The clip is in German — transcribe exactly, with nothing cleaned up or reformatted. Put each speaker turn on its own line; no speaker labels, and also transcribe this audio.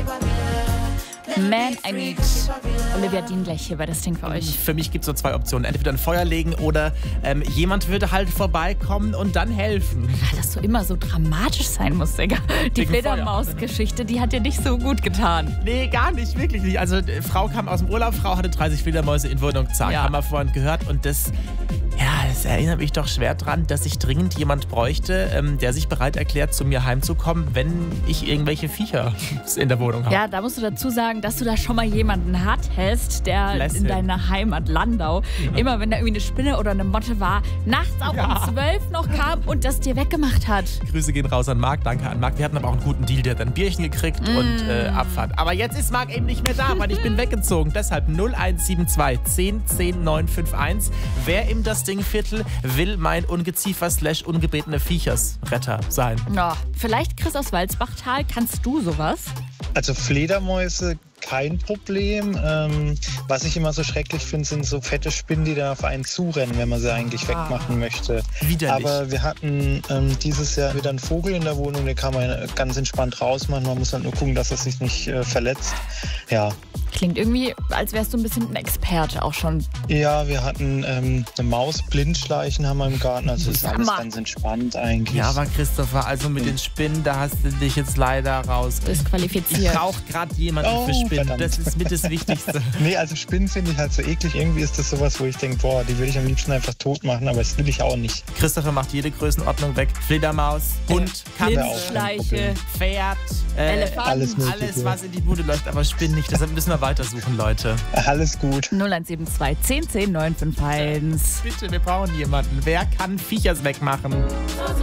Man, I Need. Olivia Dean gleich hier bei das Ding für euch.
Für mich gibt es so zwei Optionen. Entweder ein Feuer legen oder ähm, jemand würde halt vorbeikommen und dann helfen.
Ja, dass du immer so dramatisch sein musst, Digga. Die
Wegen
Fledermaus-Geschichte, die hat dir nicht so gut getan.
Nee, gar nicht, wirklich nicht. Also äh, Frau kam aus dem Urlaub, Frau hatte dreißig Fledermäuse in Wohnung, zack,
Ja.
haben wir vorhin gehört. Und das, ja, das erinnert mich doch schwer dran, dass ich dringend jemand bräuchte, ähm, der sich bereit erklärt, zu mir heimzukommen, wenn ich irgendwelche Viecher in der Wohnung habe.
Ja, da musst du dazu sagen, dass du da schon mal jemanden hattest, der
Bless
in
him.
deiner Heimat Landau,
Ja.
immer wenn da irgendwie eine Spinne oder eine Motte war, nachts auch
Ja.
um zwölf noch kam und das dir weggemacht hat.
Grüße gehen raus an Marc, danke an Marc. Wir hatten aber auch einen guten Deal, der hat ein Bierchen gekriegt
Mm.
und äh, Abfahrt. Aber jetzt ist Marc eben nicht mehr da, weil ich bin weggezogen. Deshalb null eins sieben zwei zehn zehn neun fünf eins. Wer im Das Ding Viertel will mein Ungeziefer slash ungebetene Viechersretter sein?
Ja, vielleicht Chris aus Walsbachtal, kannst du sowas?
Also Fledermäuse kein Problem. Ähm, was ich immer so schrecklich finde, sind so fette Spinnen, die da auf einen zurennen, wenn man sie eigentlich wegmachen möchte.
Widerlich.
Aber wir hatten ähm, dieses Jahr wieder einen Vogel in der Wohnung, den kann man ganz entspannt rausmachen. Man muss halt nur gucken, dass er sich nicht äh, verletzt. Ja.
Klingt irgendwie, als wärst du ein bisschen ein Experte auch schon.
Ja, wir hatten ähm, eine Maus, Blindschleichen haben wir im Garten. Also ist alles
Hammer.
ganz entspannt eigentlich.
Ja, aber Christopher, also mit den Spinnen, da hast du dich jetzt leider raus. Ich
Disqualifiziert.
brauche gerade jemanden
Oh,
für Spinnen.
verdammt.
Das ist mit das Wichtigste.
Nee, also Spinnen finde ich halt so eklig. Irgendwie ist das sowas, wo ich denke, boah, die würde ich am liebsten einfach tot machen, aber das will ich auch nicht.
Christopher macht jede Größenordnung weg. Fledermaus, Hund, Katze,
Blindschleiche,
Pferd, äh,
Elefant.
Alles mögliche.
alles, was in die Bude läuft, aber Spinnen nicht. Deshalb müssen wir weitersuchen, Leute.
Alles gut.
null eins sieben zwei zehn zehn neun fünf eins.
Bitte, wir brauchen jemanden. Wer kann Viechers wegmachen?